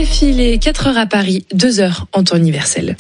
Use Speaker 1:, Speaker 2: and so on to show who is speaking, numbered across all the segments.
Speaker 1: RFI, il est 4h à Paris, 2h en temps universel.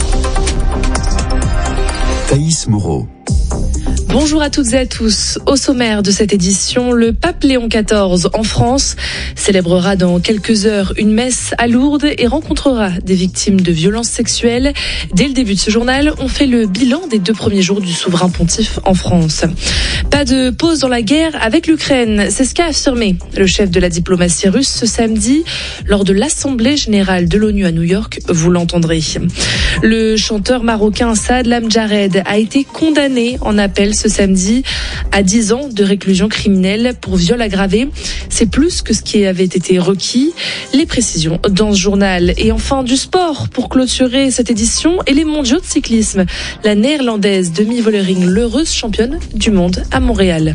Speaker 2: Thaïs Moreau.
Speaker 1: Bonjour à toutes et à tous. Au sommaire de cette édition, le pape Léon XIV en France célébrera dans quelques heures une messe à Lourdes et rencontrera des victimes de violences sexuelles. Dès le début de ce journal, on fait le bilan des 2 premiers jours du souverain pontife en France. Pas de pause dans la guerre avec l'Ukraine, c'est ce qu'a affirmé le chef de la diplomatie russe ce samedi lors de l'Assemblée générale de l'ONU à New York, vous l'entendrez. Le chanteur marocain Saad Lamdjared a été condamné en appel ce samedi à 10 ans de réclusion criminelle pour viol aggravé. C'est plus que ce qui avait été requis. Les précisions dans ce journal. Et enfin du sport pour clôturer cette édition et les mondiaux de cyclisme. La néerlandaise Demi Vollering, l'heureuse championne du monde à Montréal.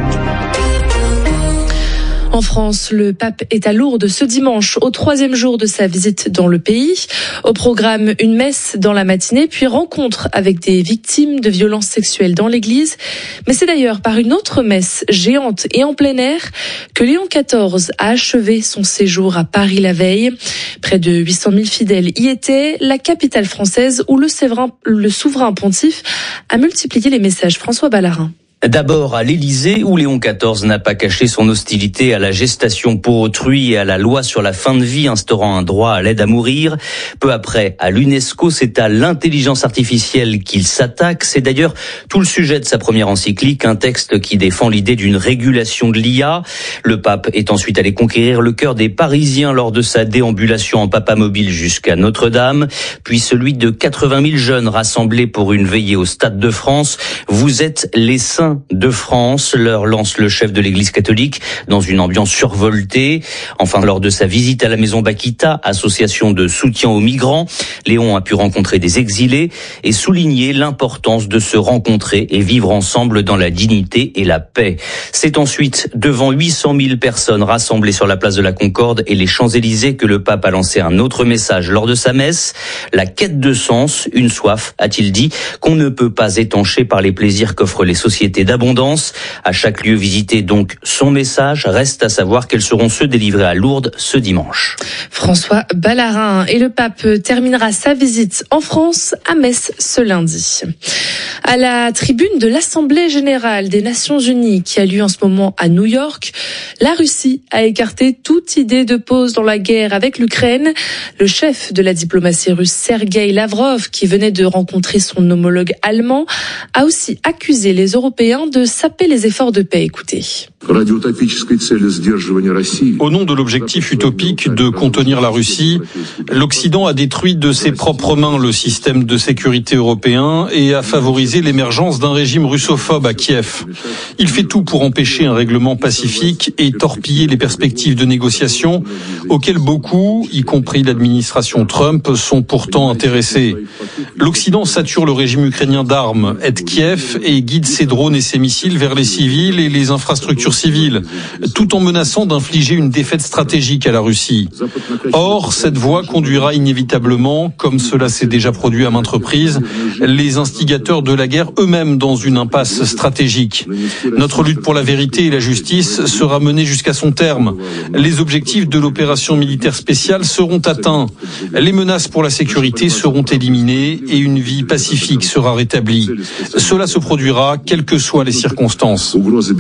Speaker 1: En France, le pape est à Lourdes ce dimanche, au 3e jour de sa visite dans le pays. Au programme, une messe dans la matinée, puis rencontre avec des victimes de violences sexuelles dans l'église. Mais c'est d'ailleurs par une autre messe géante et en plein air que Léon XIV a achevé son séjour à Paris la veille. Près de 800 000 fidèles y étaient, la capitale française où le souverain pontife a multiplié les messages. François Ballarin.
Speaker 3: D'abord à l'Élysée, où Léon XIV n'a pas caché son hostilité à la gestation pour autrui et à la loi sur la fin de vie instaurant un droit à l'aide à mourir. Peu après, à l'UNESCO, c'est à l'intelligence artificielle qu'il s'attaque. C'est d'ailleurs tout le sujet de sa première encyclique, un texte qui défend l'idée d'une régulation de l'IA. Le pape est ensuite allé conquérir le cœur des Parisiens lors de sa déambulation en papamobile jusqu'à Notre-Dame, puis celui de 80 000 jeunes rassemblés pour une veillée au Stade de France. Vous êtes les saints de France, leur lance le chef de l'Église catholique dans une ambiance survoltée. Enfin, lors de sa visite à la maison Bakita, association de soutien aux migrants, Léon a pu rencontrer des exilés et souligner l'importance de se rencontrer et vivre ensemble dans la dignité et la paix. C'est ensuite devant 800 000 personnes rassemblées sur la place de la Concorde et les Champs-Élysées que le pape a lancé un autre message lors de sa messe. La quête de sens, une soif, a-t-il dit, qu'on ne peut pas étancher par les plaisirs qu'offrent les sociétés d'abondance. À chaque lieu visité, donc, son message. Reste à savoir quels seront ceux délivrés à Lourdes ce dimanche.
Speaker 1: François Ballarin. Et le pape terminera sa visite en France à Metz ce lundi. À la tribune de l'Assemblée générale des Nations unies qui a lieu en ce moment à New York, la Russie a écarté toute idée de pause dans la guerre avec l'Ukraine. Le chef de la diplomatie russe, Sergueï Lavrov, qui venait de rencontrer son homologue allemand, a aussi accusé les Européens de saper les efforts de paix. Écoutez.
Speaker 4: Au nom de l'objectif utopique de contenir la Russie, l'Occident a détruit de ses propres mains le système de sécurité européen et a favorisé l'émergence d'un régime russophobe à Kiev. Il fait tout pour empêcher un règlement pacifique et torpiller les perspectives de négociation auxquelles beaucoup, y compris l'administration Trump, sont pourtant intéressés. L'Occident sature le régime ukrainien d'armes, aide Kiev et guide ses drones et ses missiles vers les civils et les infrastructures civiles, tout en menaçant d'infliger une défaite stratégique à la Russie. Or, cette voie conduira inévitablement, comme cela s'est déjà produit à maintes reprises, les instigateurs de la guerre eux-mêmes dans une impasse stratégique. Notre lutte pour la vérité et la justice sera menée jusqu'à son terme. Les objectifs de l'opération militaire spéciale seront atteints. Les menaces pour la sécurité seront éliminées et une vie pacifique sera rétablie. Cela se produira quelles que soient les circonstances.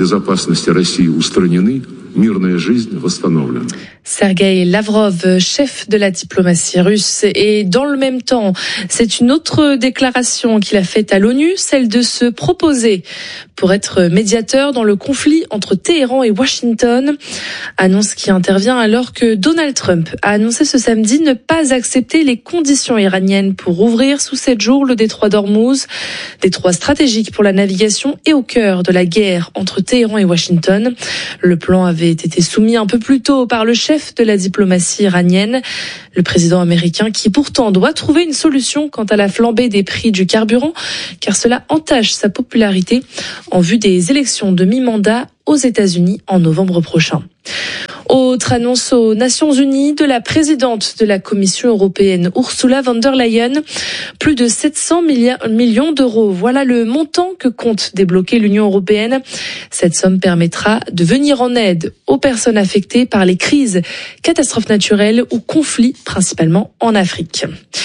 Speaker 1: Sergueï Lavrov, chef de la diplomatie russe. Et dans le même temps, c'est une autre déclaration qu'il a faite à l'ONU, celle de se proposer pour être médiateur dans le conflit entre Téhéran et Washington. Annonce qui intervient alors que Donald Trump a annoncé ce samedi ne pas accepter les conditions iraniennes pour ouvrir sous 7 jours le détroit d'Ormuz, détroit stratégique pour la navigation et au cœur de la guerre entre Téhéran et Washington. Le plan avait été soumis un peu plus tôt par le chef de la diplomatie iranienne. Le président américain qui pourtant doit trouver une solution quant à la flambée des prix du carburant, car cela entache sa popularité en vue des élections de mi-mandat aux États-Unis en novembre prochain. Autre annonce aux Nations Unies de la présidente de la Commission européenne, Ursula von der Leyen. Plus de 700 millions d'euros. Voilà le montant que compte débloquer l'Union européenne. Cette somme permettra de venir en aide aux personnes affectées par les crises, catastrophes naturelles ou conflits, principalement en Afrique.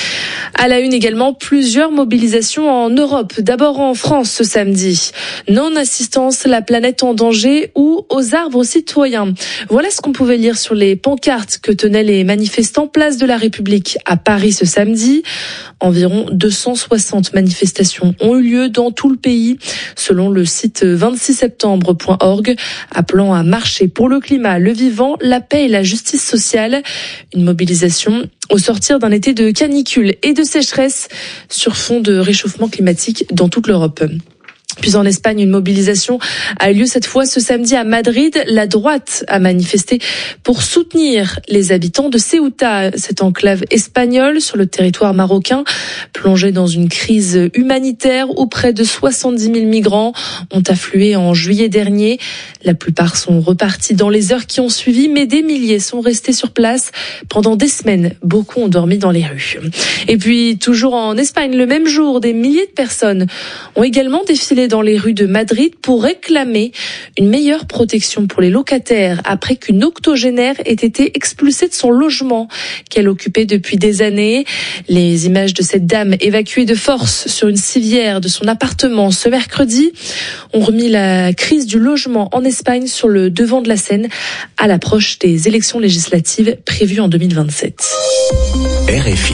Speaker 1: À la une également, plusieurs mobilisations en Europe. D'abord en France ce samedi. Non-assistance, la planète en danger ou aux arbres citoyens. Voilà ce qu'on pouvait lire sur les pancartes que tenaient les manifestants place de la République à Paris ce samedi. Environ 260 manifestations ont eu lieu dans tout le pays, selon le site 26septembre.org, appelant à marcher pour le climat, le vivant, la paix et la justice sociale. Une mobilisation au sortir d'un été de canicule et de sécheresse sur fond de réchauffement climatique dans toute l'Europe. Puis en Espagne, une mobilisation a eu lieu cette fois ce samedi à Madrid. La droite a manifesté pour soutenir les habitants de Ceuta, cette enclave espagnole sur le territoire marocain, plongée dans une crise humanitaire où près de 70 000 migrants ont afflué en juillet dernier. La plupart sont repartis dans les heures qui ont suivi, mais des milliers sont restés sur place pendant des semaines. Beaucoup ont dormi dans les rues. Et puis, toujours en Espagne, le même jour, des milliers de personnes ont également défilé dans les rues de Madrid pour réclamer une meilleure protection pour les locataires après qu'une octogénaire ait été expulsée de son logement qu'elle occupait depuis des années. Les images de cette dame évacuée de force sur une civière de son appartement ce mercredi ont remis la crise du logement en Espagne sur le devant de la scène à l'approche des élections législatives prévues en 2027.
Speaker 2: RFI.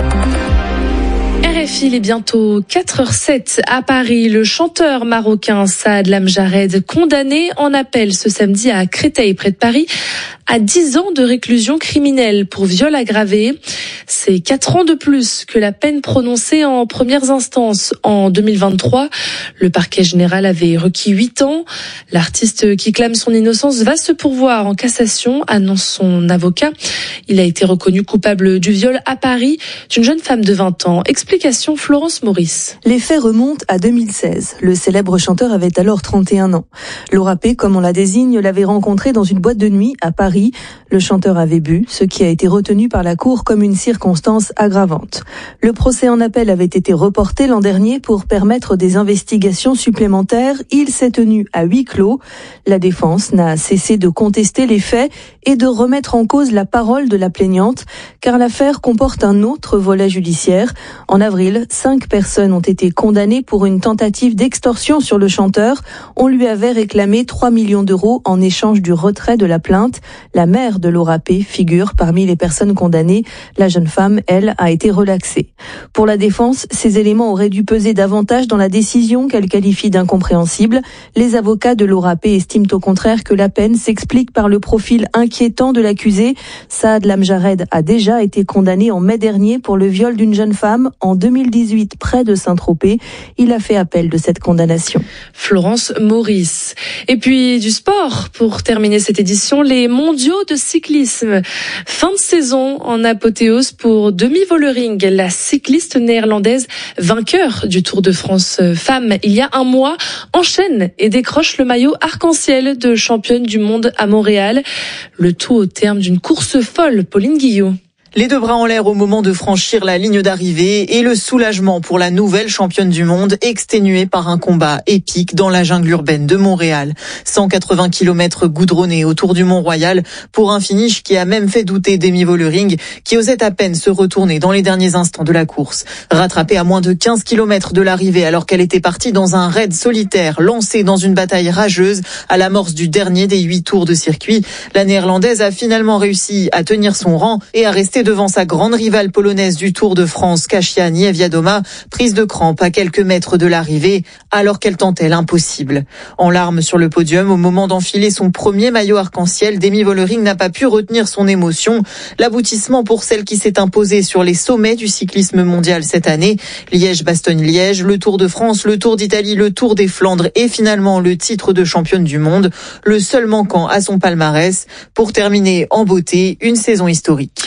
Speaker 1: Il est bientôt 4h07 à Paris. Le chanteur marocain Saad Lamjared, condamné en appel ce samedi à Créteil, près de Paris, à 10 ans de réclusion criminelle pour viol aggravé. C'est 4 ans de plus que la peine prononcée en premières instances en 2023. Le parquet général avait requis 8 ans. L'artiste qui clame son innocence va se pourvoir en cassation, annonce son avocat. Il a été reconnu coupable du viol à Paris d'une jeune femme de 20 ans. Explication Florence Maurice.
Speaker 5: Les faits remontent à 2016. Le célèbre chanteur avait alors 31 ans. Laura P, comme on la désigne, l'avait rencontré dans une boîte de nuit à Paris. Le chanteur avait bu, ce qui a été retenu par la Cour comme une circonstance aggravante. Le procès en appel avait été reporté l'an dernier pour permettre des investigations supplémentaires. Il s'est tenu à huis clos. La défense n'a cessé de contester les faits et de remettre en cause la parole de la plaignante, car l'affaire comporte un autre volet judiciaire. En avril, 5 personnes ont été condamnées pour une tentative d'extorsion sur le chanteur. On lui avait réclamé 3 millions d'euros en échange du retrait de la plainte. La mère de Laura P figure parmi les personnes condamnées. La jeune femme, elle, a été relaxée. Pour la défense, ces éléments auraient dû peser davantage dans la décision qu'elle qualifie d'incompréhensible. Les avocats de Laura P estiment au contraire que la peine s'explique par le profil inquiétant de l'accusé. Saad Lamjared a déjà été condamné en mai dernier pour le viol d'une jeune femme en 2018 près de Saint-Tropez. Il a fait appel de cette condamnation.
Speaker 1: Florence Maurice. Et puis du sport pour terminer cette édition, les mondiaux de cyclisme. Fin de saison en apothéose pour Demi Vollering, la cycliste néerlandaise vainqueur du Tour de France femmes il y a un mois, enchaîne et décroche le maillot arc-en-ciel de championne du monde à Montréal. Le tout au terme d'une course folle, Pauline Guillot.
Speaker 6: Les deux bras en l'air au moment de franchir la ligne d'arrivée et le soulagement pour la nouvelle championne du monde exténuée par un combat épique dans la jungle urbaine de Montréal. 180 km goudronnés autour du Mont-Royal pour un finish qui a même fait douter Demi Vollering qui osait à peine se retourner dans les derniers instants de la course. Rattrapée à moins de 15 km de l'arrivée alors qu'elle était partie dans un raid solitaire lancé dans une bataille rageuse à l'amorce du dernier des 8 tours de circuit, la néerlandaise a finalement réussi à tenir son rang et à rester devant sa grande rivale polonaise du Tour de France, Kasia Niewiadoma, prise de crampe à quelques mètres de l'arrivée, alors qu'elle tentait l'impossible. En larmes sur le podium, au moment d'enfiler son premier maillot arc-en-ciel, Demi Vollering n'a pas pu retenir son émotion. L'aboutissement pour celle qui s'est imposée sur les sommets du cyclisme mondial cette année. Liège-Bastogne-Liège, le Tour de France, le Tour d'Italie, le Tour des Flandres et finalement le titre de championne du monde. Le seul manquant à son palmarès pour terminer en beauté une saison historique.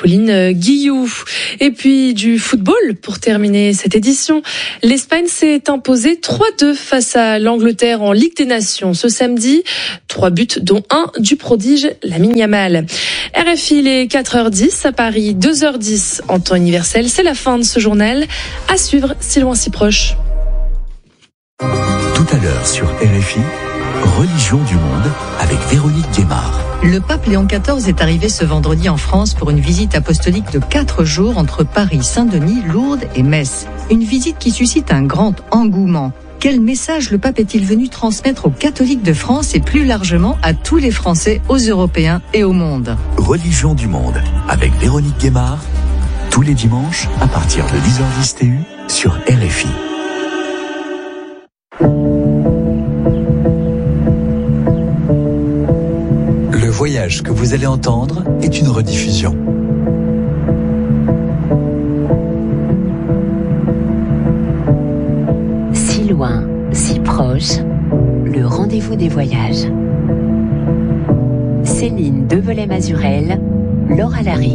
Speaker 1: Pauline Guillou. Et puis du football pour terminer cette édition. L'Espagne s'est imposée 3-2 face à l'Angleterre en Ligue des Nations ce samedi. 3 buts dont un du prodige Lamine Yamal. RFI, il est 4h10 à Paris, 2h10 en temps universel. C'est la fin de ce journal. À suivre, si loin si proche.
Speaker 2: Tout à l'heure sur RFI, Religion du monde avec Véronique Guémard.
Speaker 7: Le pape Léon XIV est arrivé ce vendredi en France pour une visite apostolique de 4 jours entre Paris, Saint-Denis, Lourdes et Metz. Une visite qui suscite un grand engouement. Quel message le pape est-il venu transmettre aux catholiques de France et plus largement à tous les Français, aux Européens et au monde?
Speaker 2: Religion du monde avec Véronique Guémard, tous les dimanches à partir de 10h10 TU sur RFI. Le voyage que vous allez entendre est une rediffusion.
Speaker 8: Si loin, si proche, le rendez-vous des voyages. Céline Develay-Mazurel, Laura Larry.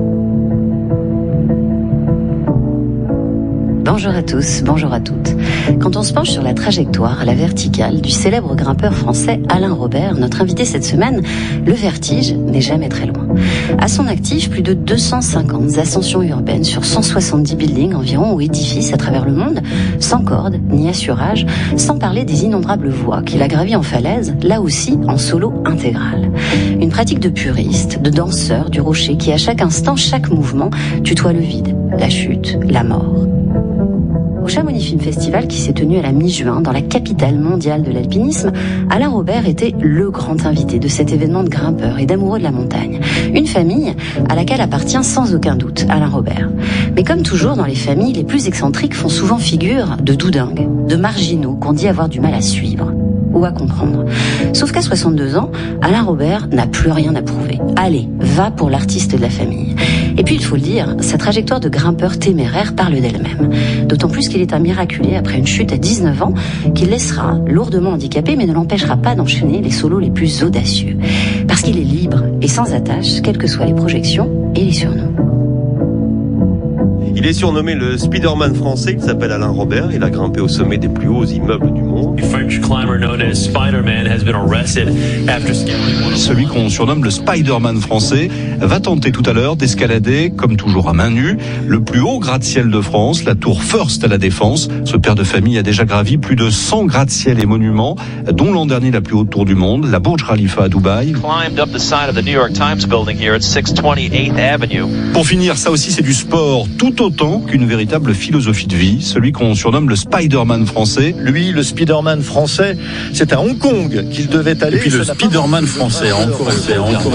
Speaker 8: Bonjour à tous, bonjour à toutes. Quand on se penche sur la trajectoire, la verticale du célèbre grimpeur français Alain Robert, notre invité cette semaine, le vertige n'est jamais très loin. À son actif, plus de 250 ascensions urbaines sur 170 buildings environ ou édifices à travers le monde, sans corde ni assurage, sans parler des innombrables voies qu'il a gravies en falaise, là aussi en solo intégral. Une pratique de puriste, de danseur du rocher qui à chaque instant, chaque mouvement, tutoie le vide, la chute, la mort. Au Chamonix Film Festival qui s'est tenu à la mi-juin dans la capitale mondiale de l'alpinisme, Alain Robert était le grand invité de cet événement de grimpeurs et d'amoureux de la montagne. Une famille à laquelle appartient sans aucun doute Alain Robert. Mais comme toujours dans les familles, les plus excentriques font souvent figure de doudingues, de marginaux qu'on dit avoir du mal à suivre ou à comprendre. Sauf qu'à 62 ans, Alain Robert n'a plus rien à prouver. Allez, va pour l'artiste de la famille. Et puis, il faut le dire, sa trajectoire de grimpeur téméraire parle d'elle-même. D'autant plus qu'il est un miraculé après une chute à 19 ans qui le laissera lourdement handicapé mais ne l'empêchera pas d'enchaîner les solos les plus audacieux. Parce qu'il est libre et sans attache, quelles que soient les projections et les surnoms.
Speaker 9: Il est surnommé le Spider-Man français, il s'appelle Alain Robert, il a grimpé au sommet des plus hauts immeubles du monde.
Speaker 4: Celui qu'on surnomme le Spider-Man français va tenter tout à l'heure d'escalader, comme toujours à main nue, le plus haut gratte-ciel de France, la tour First à la Défense. Ce père de famille a déjà gravi plus de 100 gratte-ciel et monuments, dont l'an dernier la plus haute tour du monde, la Burj Khalifa à Dubaï. Pour finir, ça aussi c'est du sport, tout autant qu'une véritable philosophie de vie, celui qu'on surnomme le Spider-Man français.
Speaker 10: Lui, le Spider-Man français, c'est à Hong Kong qu'il devait aller.
Speaker 4: Et puis le Spider-Man français a encore resté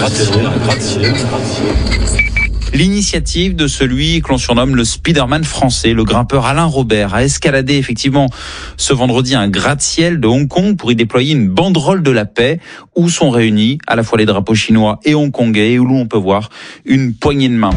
Speaker 11: L'initiative de celui que l'on surnomme le Spider-Man français, le grimpeur Alain Robert, a escaladé effectivement ce vendredi un gratte-ciel de Hong Kong pour y déployer une banderole de la paix où sont réunis à la fois les drapeaux chinois et hongkongais et où l'on peut voir une poignée de main.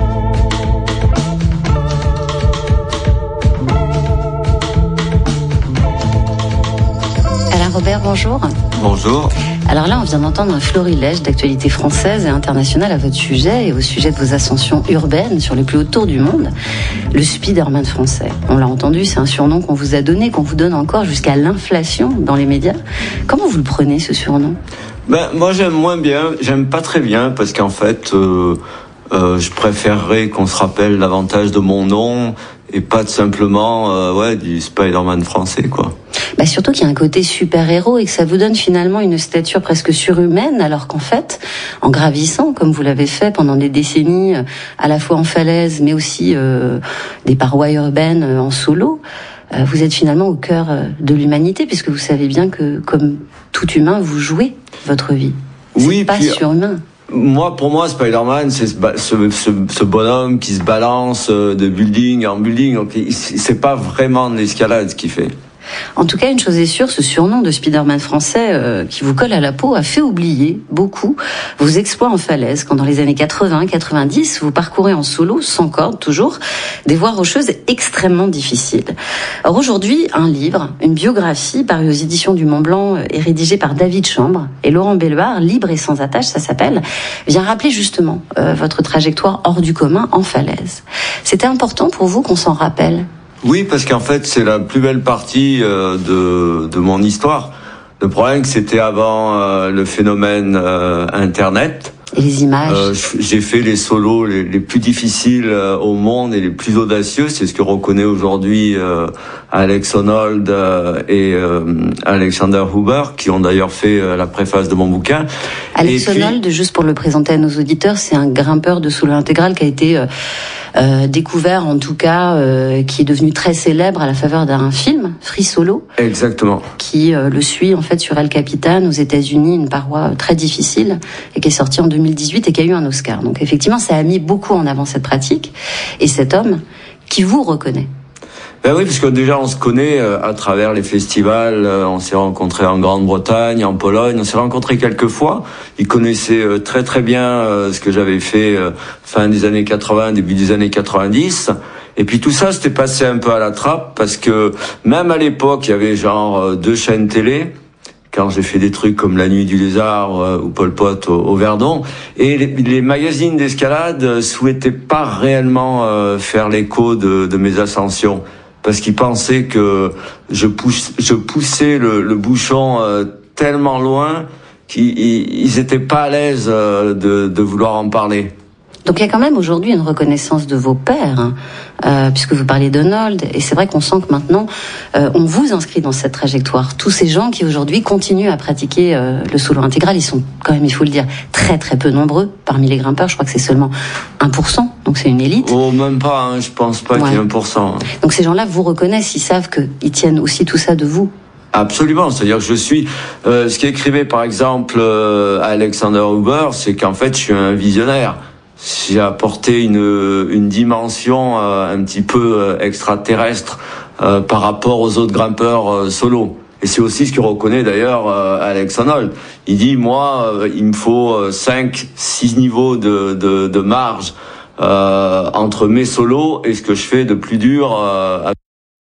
Speaker 8: Robert, bonjour.
Speaker 12: Bonjour.
Speaker 8: Alors là, on vient d'entendre un florilège d'actualités françaises et internationales à votre sujet et au sujet de vos ascensions urbaines sur les plus hautes tours du monde. Le Spider-Man français, on l'a entendu, c'est un surnom qu'on vous a donné, qu'on vous donne encore jusqu'à l'inflation dans les médias. Comment vous le prenez, ce surnom ?
Speaker 12: Moi, j'aime moins bien, j'aime pas très bien, parce qu'en fait, je préférerais qu'on se rappelle davantage de mon nom et pas simplement du Spider-Man français, quoi.
Speaker 8: Surtout qu'il y a un côté super-héros et que ça vous donne finalement une stature presque surhumaine, alors qu'en fait, en gravissant, comme vous l'avez fait pendant des décennies, à la fois en falaise, mais aussi des parois urbaines en solo, vous êtes finalement au cœur de l'humanité, puisque vous savez bien que, comme tout humain, vous jouez votre vie. C'est pas surhumain.
Speaker 12: Pour moi, Spider-Man, c'est ce bonhomme qui se balance de building en building. Donc, c'est pas vraiment de l'escalade ce qu'il fait.
Speaker 8: En tout cas, une chose est sûre, ce surnom de Spider-Man français qui vous colle à la peau a fait oublier beaucoup vos exploits en falaise quand dans les années 80-90, vous parcourez en solo, sans corde toujours, des voies rocheuses extrêmement difficiles. Or aujourd'hui, un livre, une biographie parue aux éditions du Mont Blanc est rédigée par David Chambre et Laurent Belloir, Libre et sans attache, ça s'appelle, vient rappeler justement votre trajectoire hors du commun en falaise. C'était important pour vous qu'on s'en rappelle?
Speaker 12: Oui, parce qu'en fait, c'est la plus belle partie de mon histoire. Le problème, c'était avant le phénomène Internet.
Speaker 8: Et les images.
Speaker 12: J'ai fait les solos les plus difficiles au monde et les plus audacieux. C'est ce que reconnaît aujourd'hui Alex Honnold et Alexander Huber, qui ont d'ailleurs fait la préface de mon bouquin.
Speaker 8: Alex Honnold, juste pour le présenter à nos auditeurs, c'est un grimpeur de solo intégral qui a été découvert, en tout cas, qui est devenu très célèbre à la faveur d'un film, Free Solo.
Speaker 12: Exactement.
Speaker 8: Qui le suit, en fait, sur El Capitan, aux États-Unis, une paroi très difficile, et qui est sortie en 2018 et qui a eu un Oscar. Donc, effectivement, ça a mis beaucoup en avant cette pratique, et cet homme qui vous reconnaît.
Speaker 12: Ben oui, parce que déjà on se connaît à travers les festivals, on s'est rencontrés en Grande-Bretagne, en Pologne, on s'est rencontrés quelques fois. Il connaissait très très bien ce que j'avais fait fin des années 80, début des années 90. Et puis tout ça c'était passé un peu à la trappe parce que même à l'époque il y avait genre 2 chaînes télé. Quand j'ai fait des trucs comme La Nuit du Lézard ou Pol Pot au Verdon, et les magazines d'escalade souhaitaient pas réellement faire l'écho de mes ascensions. Parce qu'ils pensaient que je poussais le bouchon tellement loin qu'ils étaient pas à l'aise de vouloir en parler.
Speaker 8: Donc il y a quand même aujourd'hui une reconnaissance de vos pairs, puisque vous parlez d'Honnold, et c'est vrai qu'on sent que maintenant on vous inscrit dans cette trajectoire. Tous ces gens qui aujourd'hui continuent à pratiquer le solo intégral, ils sont quand même, il faut le dire, très très peu nombreux parmi les grimpeurs. Je crois que c'est seulement 1%, donc c'est une élite.
Speaker 12: Oh, même pas, hein, je pense pas qu'il y ait 1%. Hein.
Speaker 8: Donc ces gens-là vous reconnaissent, ils savent qu'ils tiennent aussi tout ça de vous.
Speaker 12: Absolument, c'est-à-dire que je suis ce qu'écrivait par exemple Alexander Huber, c'est qu'en fait je suis un visionnaire. J'ai apporté une dimension un petit peu extraterrestre par rapport aux autres grimpeurs solo. Et c'est aussi ce que reconnaît d'ailleurs Alex Honnold. Il dit, moi, il me faut 5-6 niveaux de marge entre mes solos et ce que je fais de plus dur